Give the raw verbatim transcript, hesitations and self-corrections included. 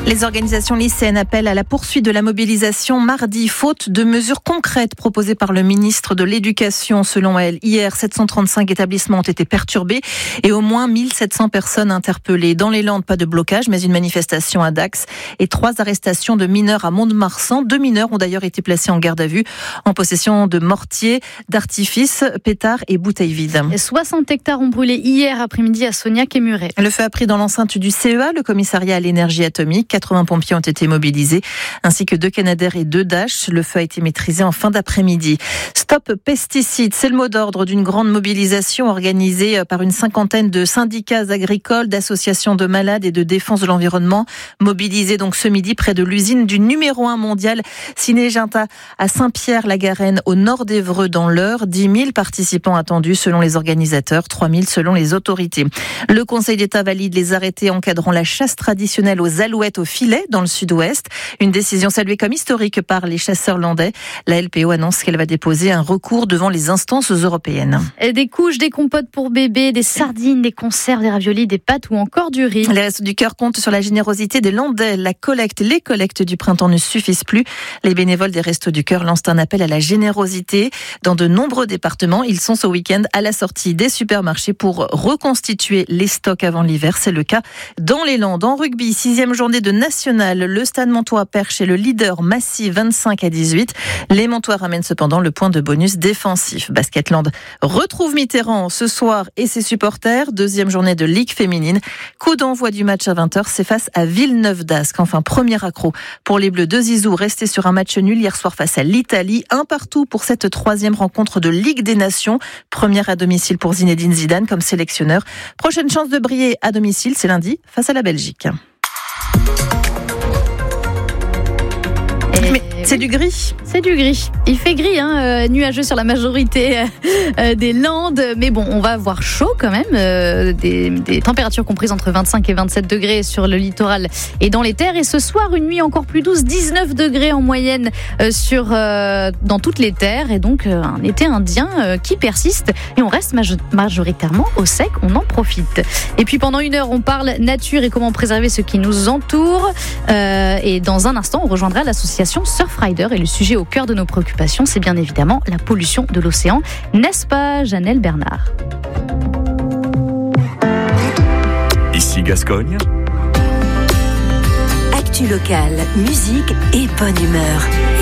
Les organisations lycéennes appellent à la poursuite de la mobilisation mardi, faute de mesures concrètes proposées par le ministre de l'Éducation. Selon elle, hier, sept cent trente-cinq établissements ont été perturbés et au moins mille sept cents personnes interpellées. Dans les Landes, pas de blocage, mais une manifestation à Dax et trois arrestations de mineurs à Mont-de-Marsan. Deux mineurs ont d'ailleurs été placés en garde à vue en possession de mortiers, d'artifices, pétards et bouteilles vides. soixante hectares ont brûlé hier après-midi à Sognac et Muret. Le feu a pris dans l'enceinte du C E A, le commissariat à l'énergie atomique. quatre-vingts pompiers ont été mobilisés, ainsi que deux Canadair et deux Dash. Le feu a été maîtrisé en fin d'après-midi. Stop pesticides, c'est le mot d'ordre d'une grande mobilisation organisée par une cinquantaine de syndicats agricoles, d'associations de malades et de défense de l'environnement. Mobilisés donc ce midi près de l'usine du numéro un mondial Syngenta à Saint-Pierre-la-Garenne, au nord d'Évreux dans l'Eure. dix mille participants attendus selon les organisateurs, trois mille selon les autorités. Le Conseil d'État valide les arrêtés encadrant la chasse traditionnelle aux alouettes au filet dans le sud-ouest. Une décision saluée comme historique par les chasseurs landais. La L P O annonce qu'elle va déposer un recours devant les instances européennes. Et des couches, des compotes pour bébés, des sardines, des conserves, des raviolis, des pâtes ou encore du riz. Les Restos du Cœur comptent sur la générosité des Landais. La collecte, les collectes du printemps ne suffisent plus. Les bénévoles des Restos du Cœur lancent un appel à la générosité. Dans de nombreux départements, ils sont ce week-end à la sortie des supermarchés pour reconstituer les stocks avant l'hiver. C'est le cas dans les Landes. En rugby, sixième journée de national, le Stade Montois perche est le leader massif vingt-cinq à dix-huit. Les Montois ramènent cependant le point de bonus défensif. Basketland retrouve Mitterrand ce soir et ses supporters. Deuxième journée de Ligue féminine. Coup d'envoi du match à vingt heures, c'est face à Villeneuve d'Ascq. Enfin, premier accro pour les Bleus de Zizou, restés sur un match nul hier soir face à l'Italie. Un partout pour cette troisième rencontre de Ligue des Nations. Première à domicile pour Zinedine Zidane comme sélectionneur. Prochaine chance de briller à domicile, c'est lundi face à la Belgique. Mais c'est du gris. C'est du gris. Il fait gris, hein, euh, nuageux sur la majorité euh, des Landes. Mais bon, on va avoir chaud quand même. Euh, des, des températures comprises entre vingt-cinq et vingt-sept degrés sur le littoral et dans les terres. Et ce soir, une nuit encore plus douce, dix-neuf degrés en moyenne euh, sur, euh, dans toutes les terres. Et donc, euh, un été indien euh, qui persiste. Et on reste majo- majoritairement au sec. On en profite. Et puis pendant une heure, on parle nature et comment préserver ce qui nous entoure. Euh, et dans un instant, on rejoindra l'association Surfrider. Et le sujet au cœur de nos préoccupations, c'est bien évidemment la pollution de l'océan. N'est-ce pas, Janelle Bernard ? Ici Gascogne. Actu locale, musique et bonne humeur.